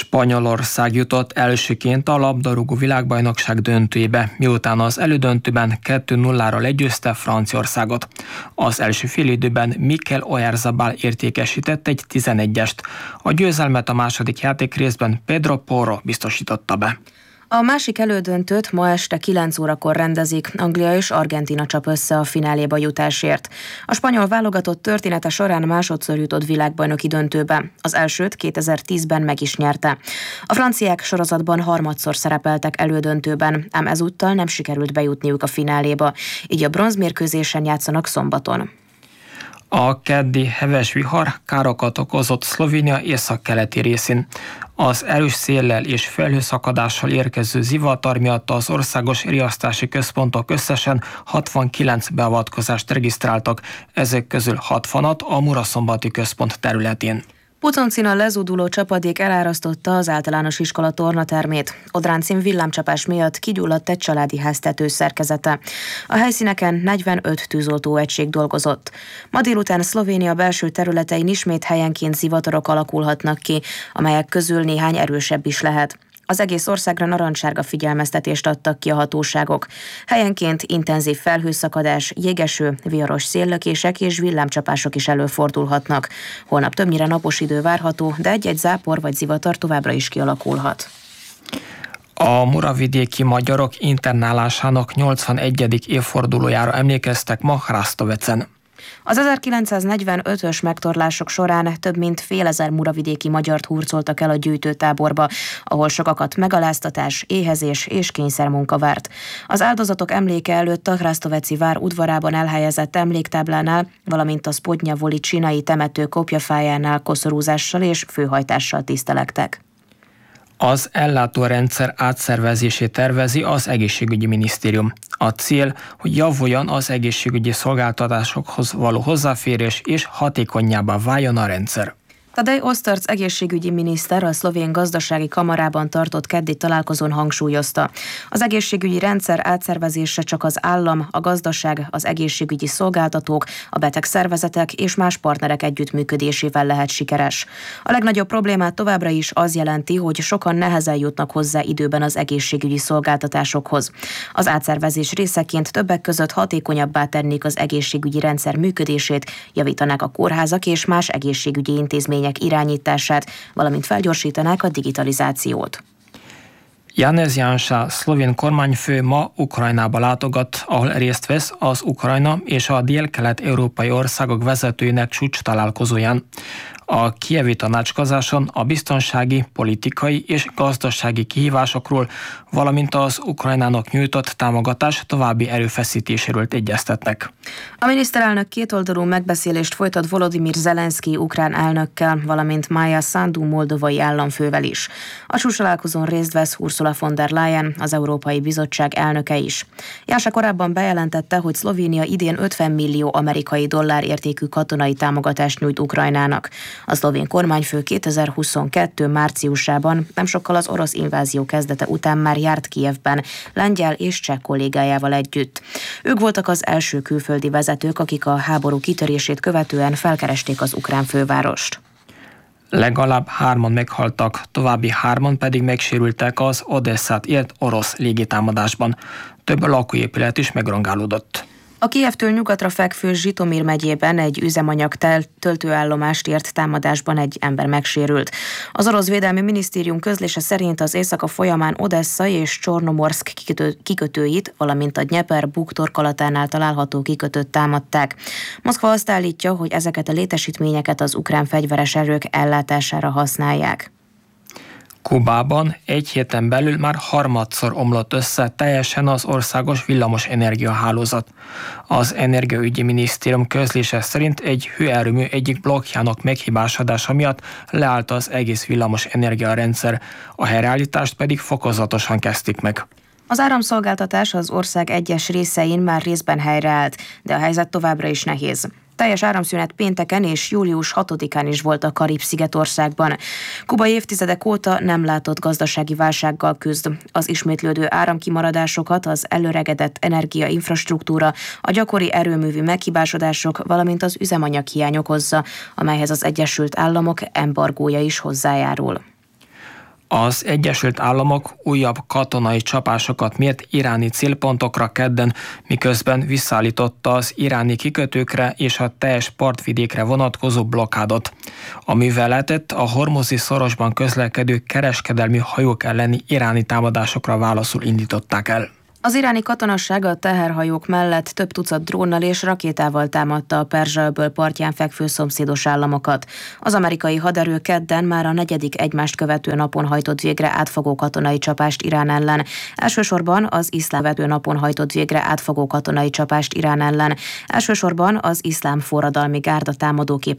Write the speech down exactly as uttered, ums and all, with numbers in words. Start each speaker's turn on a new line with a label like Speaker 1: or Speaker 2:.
Speaker 1: Spanyolország jutott elsőként a labdarúgó világbajnokság döntőjébe, miután az elődöntőben kettő nullára legyőzte Franciaországot. Az első félidőben Mikel Oyarzabal értékesített egy tizenegyest. A győzelmet a második játékrészben Pedro Porro biztosította be.
Speaker 2: A másik elődöntőt ma este kilenc órakor rendezik, Anglia és Argentína csap össze a fináléba jutásért. A spanyol válogatott története során másodszor jutott világbajnoki döntőbe, az elsőt kétezer-tízben meg is nyerte. A franciák sorozatban harmadszor szerepeltek elődöntőben, ám ezúttal nem sikerült bejutniuk a fináléba, így a bronzmérkőzésen játszanak szombaton.
Speaker 1: A keddi heves vihar károkat okozott Szlovénia északkeleti részén. Az erős széllel és felhőszakadással érkező zivatar miatt az országos riasztási központok összesen hatvankilenc beavatkozást regisztráltak, ezek közül hatvanat a Muraszombati központ területén.
Speaker 2: Puconcin lezúduló csapadék elárasztotta az általános iskola tornatermét. Odráncin villámcsapás miatt kigyulladt egy családi ház tetőszerkezete. A helyszíneken negyvenöt tűzoltóegység dolgozott. Ma délután Szlovénia belső területein ismét helyenként zivatarok alakulhatnak ki, amelyek közül néhány erősebb is lehet. Az egész országra narancssárga figyelmeztetést adtak ki a hatóságok. Helyenként intenzív felhőszakadás, jégeső, viharos széllökések és villámcsapások is előfordulhatnak. Holnap többnyire napos idő várható, de egy-egy zápor vagy zivatar továbbra is kialakulhat.
Speaker 1: A muravidéki magyarok internálásának nyolcvanegyedik évfordulójára emlékeztek ma Hrastovecen.
Speaker 2: Az ezerkilencszáznegyvenötös megtorlások során több mint félezer muravidéki magyart hurcoltak el a gyűjtőtáborba, ahol sokakat megaláztatás, éhezés és kényszermunka várt. Az áldozatok emléke előtt a Hrastoveci vár udvarában elhelyezett emléktáblánál, valamint a Spodnyavoli csinai temető kopjafájánál koszorúzással és főhajtással tisztelektek.
Speaker 1: Az ellátórendszer átszervezését tervezi az egészségügyi minisztérium. A cél, hogy javuljon az egészségügyi szolgáltatásokhoz való hozzáférés és hatékonyabbá váljon a rendszer.
Speaker 2: Tadej Osztarc egészségügyi miniszter a szlovén gazdasági kamarában tartott keddi találkozón hangsúlyozta. Az egészségügyi rendszer átszervezése csak az állam, a gazdaság, az egészségügyi szolgáltatók, a betegszervezetek és más partnerek együttműködésével lehet sikeres. A legnagyobb problémát továbbra is az jelenti, hogy sokan nehezen jutnak hozzá időben az egészségügyi szolgáltatásokhoz. Az átszervezés részeként többek között hatékonyabbá tennék az egészségügyi rendszer működését, javítanák a kórházak és más egészségügyi intézmények irányítását, valamint felgyorsítanák a digitalizációt.
Speaker 1: Janez Janša, szlovén kormányfő ma Ukrajnába látogat, ahol részt vesz az Ukrajna és a dél-kelet-európai országok vezetőinek csúcs találkozóján. A kijevi tanácskozáson a biztonsági, politikai és gazdasági kihívásokról, valamint az Ukrajnának nyújtott támogatás további erőfeszítéséről egyeztetnek.
Speaker 2: A miniszterelnök kétoldalú megbeszélést folytat Volodymyr Zelenszky ukrán elnökkel, valamint Maja Sandu moldovai államfővel is. A csúcstalálkozón részt vesz Ursula von der Leyen, az Európai Bizottság elnöke is. Janša korábban bejelentette, hogy Szlovénia idén ötven millió amerikai dollár értékű katonai támogatást nyújt Ukrajnának. A szlovén kormányfő kétezer-huszonkettő márciusában, nem sokkal az orosz invázió kezdete után már járt Kijevben, lengyel és cseh kollégájával együtt. Ők voltak az első külföldi vezetők, akik a háború kitörését követően felkeresték az ukrán fővárost.
Speaker 1: Legalább hárman meghaltak, további hárman pedig megsérültek az Odesszát ért orosz légitámadásban. Több lakóépület is megrongálódott.
Speaker 2: A Kijevtől nyugatra fekvő Zsitomir megyében egy üzemanyag töltőállomást ért támadásban egy ember megsérült. Az orosz védelmi minisztérium közlése szerint az éjszaka folyamán Odessa és Csornomorszk kikötő, kikötőit, valamint a Dnyeper buktorkalatánál található kikötőt támadták. Moszkva azt állítja, hogy ezeket a létesítményeket az ukrán fegyveres erők ellátására használják.
Speaker 1: Kubában egy héten belül már harmadszor omlott össze teljesen az országos villamos energiahálózat. Az Energiaügyi Minisztérium közlése szerint egy hőerőmű egyik blokkjának meghibásodása miatt leállt az egész villamos energiarendszer, a helyreállítást pedig fokozatosan kezdték meg.
Speaker 2: Az áramszolgáltatás az ország egyes részein már részben helyreállt, de a helyzet továbbra is nehéz. Teljes áramszünet pénteken és július hatodikán is volt a Karib-szigetországban. Kuba évtizedek óta nem látott gazdasági válsággal küzd. Az ismétlődő áramkimaradásokat az előregedett energiainfrastruktúra, a gyakori erőművi meghibásodások, valamint az üzemanyaghiány okozza, amelyhez az Egyesült Államok embargója is hozzájárul.
Speaker 1: Az Egyesült Államok újabb katonai csapásokat mért iráni célpontokra kedden, miközben visszaállította az iráni kikötőkre és a teljes partvidékre vonatkozó blokkádot. A műveletet a Hormuzi szorosban közlekedő kereskedelmi hajók elleni iráni támadásokra válaszul indították el.
Speaker 2: Az iráni katonasság a teherhajók mellett több tucat drónnal és rakétával támadta a Perzsa-öböl partján fekvő szomszédos államokat. Az amerikai haderő kedden már a negyedik egymást követő napon hajtott végre átfogó katonai csapást Irán ellen. Elsősorban az iszlám vető napon hajtott végre átfogó katonai csapást Irán ellen. Elsősorban az iszlám forradalmi gárda támadóképességét